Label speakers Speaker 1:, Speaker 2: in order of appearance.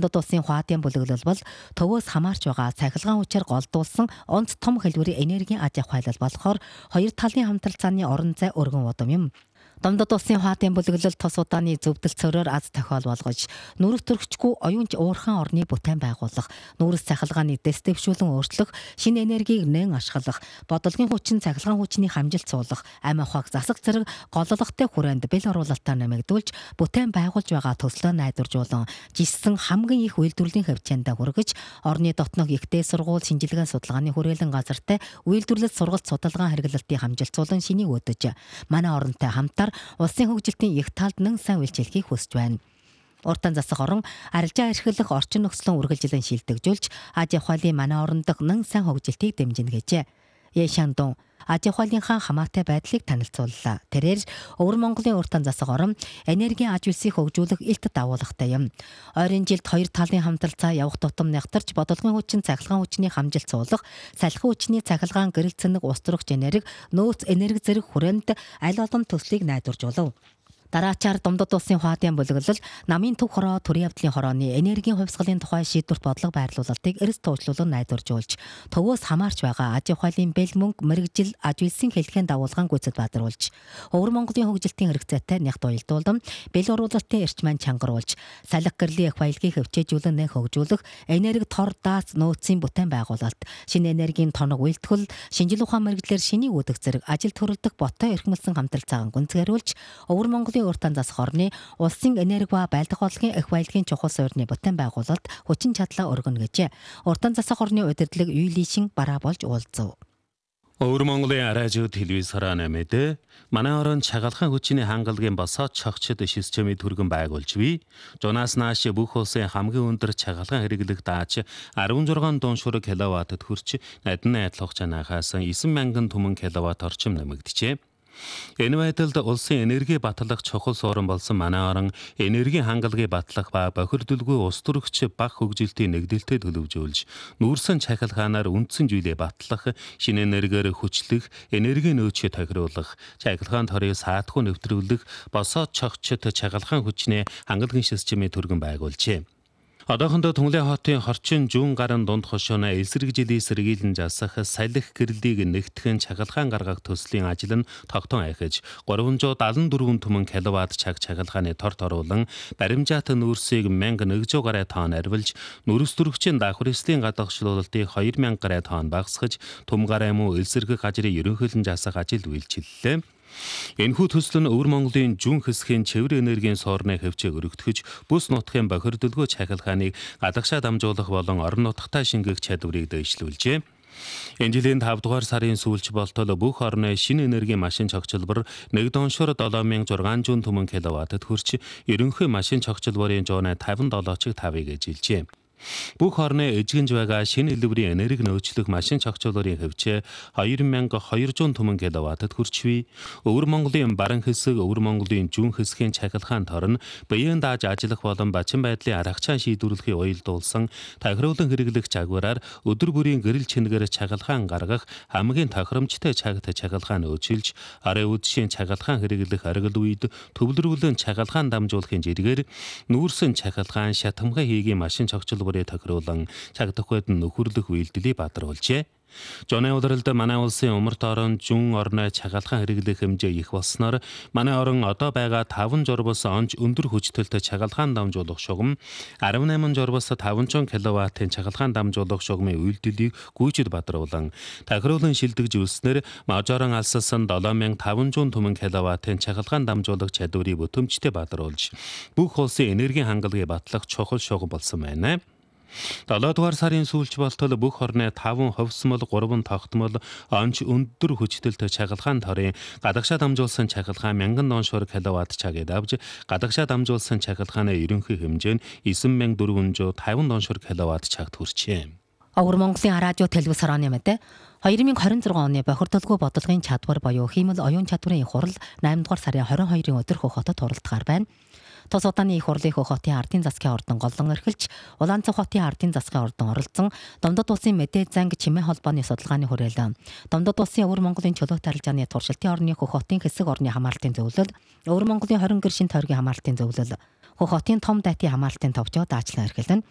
Speaker 1: Домдод улсын хуадын бүлэглэл бол төвөөс хамаарч байгаа цахилгаан хүчээр голдуулсан онц том хэлбэрийн энергийн аж ахуй хайлал болохоор хоёр талын хамтралцааны орон зай өргөн удам юм. Домдод улсын хуадын бүлэглэл тус удааны зөвдөл цороор аз тохиол болгож, нүрэг төрөгчгүй оюунч уурхайн орны бүтээн байгуулах, нүрс цахилгааны дэс дэвшүүлэн өөрчлөх, шинэ энергийг нээн ашиглах, бодлогын хүчин цахилгаан хүчний хамжилт суулгах, амь ахуйг засаг зэрэг голлогтой хүрээнд бэл оруулалтаар нэмэгдүүлж, бүтээн байгуулж байгаа төслөө найдваржуулан, жисэн хамгийн их үйлдвэрлэлийн хэмжээнд хүргэж, орны дотног ихтэй сургууль шинжилгээ судалгааны хүрээлэн газартай үйлдвэрлэл сургалт судалгаан хэрэглэлтийн хамжилтсуулан шинийг өдөж, манай оронтой хамтаар улсын хөгжилтийн их талд нэн сайн үйлчлэхийг хүсэж байна. Уртан засаг орон арилжаа эрхлэх орчин нөхцөлөн үргэлжлэн шилдэгжүүлж, аж ахуйлын манай орон дох нэн сайн хөгжилтийг дэмжинэ гэжээ. Яшандун аж ахуйлынхаа хамаатай байдлыг танилцууллаа. Тэрээр Өвөр Монголын уртан засаг орон энергийн аж үйлсийг хөгжүүлэх илт дагуулгатай юм. Ойрын жилд хоёр талын хамтралцаа явах тутам нягтарч бодлогын хүчин цахилгаан хүчний хамжилт суулгах, салхин хүчний цахилгаан гэрэл цэнэг ус төрөгч энерги, нөөц энерги зэрэг хүрээнд аль олон төслийг найдваржуулав. Дараачаар Домдод улсын хуадын бүлэглэл намын төв хороо төрийн явдлын хорооны энергийн хувьсгалын тухай шийдвэрт бодлого байрлуулалтыг эрс туучлуулан найдваржуулж, төвөөс хамаарч байгаа аж ахуйлын бэл мөнгө мэрэгжил аж үйлсийн хэлхийн дагуулгаан гүйцэд бадаруулж, Өвөр Монголын хөгжилтийн хэрэгцээтэй нягт уялдуулан, бэл оруулалтын эрчмэн чангаруулж, салхи гэрлийн их баялагийг хөвчөөжүүлэн нэн хөгжүүлэх, энерги тор даац нөөцийн бүтээн байгуулалт, шинэ энергийн тоног үйлдвэрлэл, шинжил ухаан мэрэгжлэр шинийг үүдэг зэрэг ажил төрөлдөх боттой эрхмэлсэн хамтралцаагаа гүнзгийрүүлж, Өвөр Монголын уртан засах орны улсын энерги ба байлдах бодлогын их баялагын чухал суурьны бүтээн байгуулалт хүчин чадлаа өргөнө гэжээ. Уртан засах орны удирдлага Юлишин бараа болж уулзав.
Speaker 2: Өвөр Монголын радио телевизээр нэмээд манай орон чагалхан хүчний хангалгийн босоод чогчд системийг түргэн байгуулж бий. Жунаас нааш бүх улсын хамгийн өндөр чагалхан хэрэглэх дааж 16 дуушур киловаттд хүрч надны адилхан хугацаанаас 9,000 түмэн киловатт орчим нэмэгдэжээ. Энэ байдалд улсын энерги батлах чухал суурин болсон манай орон энергийн хангалгыг батлах ба бохирдолгүй ус төрөгч баг хөгжилтийн нэгдэлтэд төлөвжүүлж, нүүрсэн чахилгаанаар үндсэн зүйлээ батлах, шинэ энергиээр хүчлэх, энергийн нөөцийг тохируулах, чахилгаан торыг саатгүй нэвтрүүлэх, босоод чогчд чагалгаан хүчний хангалгын системийг түргэн байгуулжээ. Одоохондоо Түнлээ хотын хорчин жүүн гарын дунд хошооно эсрэгжилийн сэргийлэн жасах салхи гэрлийг нэгтгэн чагалгаан гаргах төслийн ажил нь тогтоон ахиж 374 түмэн киловатт чагалгааны торт оруулан баримжаат нүүрсийг 1100 гаруй тонн арвилж нүрс төрөгчийн давхар эслийн гадагшлуулалтыг 2000 гаруй тонн багасгаж төм гараа муу эсрэг газрын ерөнхийлөн жасах ажил үйлчиллээ. Энэхүү төсөл нь Өвөр Монголын жүүн хэсгийн цэвэр энергийн суурныг хөвчөг өргөтгөж, бүс нутгийн бохирдолгүй чахилгааныг гадагшаа дамжуулах болон орон нутгатаа шингээх чадварыг дэвшлүүлжээ. Энэ жилийн 5 дугаар сарын сүүлч болтол бүх орны шинэ энергийн машин цогцлбор 1 дуушур 7600 түмэн киловаттд хүрч, ерөнхий машин цогцлборын жууны 57-чиг 5-ыг эжилжээ. Бүх орны эжгэнж байгаа шинэ хэлбэрийн энерги нөөцлөх машин цогцлборын хөвчөө 2200 түмэн киловаттд хүрчвээ. Өвөр Монголын баран хэсэг, Өвөр Монголын зүүн хэсгийн чахилгаан торн биеийн дааж ажиллах болон бачин байдлын аргачаан шийдвэрлэхийг уялдуулсан тохируулан хэрэглэх загвараар өдөр бүрийн гэрэл чингээр чахилгаан гаргах хамгийн тохиромжтой чахилгаан өөрчилж, арын үдшийн чахилгаан хэрэглэх оргил үед төвлөрүүлэн чахилгаан дамжуулахын жиргээр нүүрсэн чахилгаан шатамгай хийгийн машин цогцлбор тохируулан чагдахуйд нөхөрлөх үйлдэлийг баатруулжээ. Жонны удиралд манай улсын умарт орон зүүн орны чагалгаан хэрэглэх хэмжээ их болсноор манай орон одоо байгаа 5 журбус онж өндөр хүчтэй чагалгаан дамжуулах шугам 18 журбус 500 киловаттын чагалгаан дамжуулах шугамын үйлдэлийг гүйцэд бадруулан тохируулан шилдэгжүүлснээр мажорон алссан 7500 түмэн киловаттын чагалгаан дамжуулах чадварыг бүтэмжтэй бадруулж бүх улсын энергийн хангалгыг батлах чухал шугам болсон байна. 7 дугаар сарын сүүлч болтол бүх орны 5 ховсмол 3 тогтмол онч өндөр хүчтэй чагалгаан торын гадагшаа дамжуулсан чагалгаан 1000 дуушур киловатт чагийг авж гадагшаа дамжуулсан чагалгааны ерөнхий хэмжээ нь 9450 дуушур киловатт чагт хүрчээ.
Speaker 1: Өвөр Монголын радио телевиз хорооны мэдээ 2026 оны бохирдолгүй бодлогын чадвар буюу хиймэл оюун чадварын их хурал 8 дугаар сарын 22-ын өдөр Хөх хотод хуралдахаар байна. Тус удааны их хурлын Хөх хотын ардын засгийн ордон голлон эрхэлж, Улаанцах хотын ардын засгийн ордон оролцсон Домдод улсын мэдээ занг чимээ холбооны судалгааны хүрээлэн Домдод улсын Өвөр Монголын чөлөөт арилжааны туршилтын орны Хөх хотын хэсэг орны хамаарлалтын зөвлөл, Өвөр Монголын 20 гэршин тойргийн хамаарлалтын зөвлөл, Хөх хотын том дайтын хамаарлалтын товчоо даачлан эрхэлнэ.